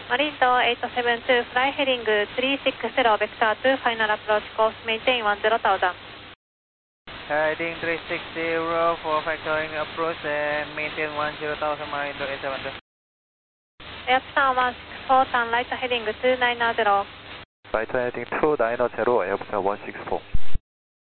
Marindo 872, fly heading 360, vector 2, final approach course, maintain 10,000. Heading 360 for factoring approach and maintain 10,000 Marindo 872. Airplan 164, turn right heading 290. Right heading 290, Airplan 164.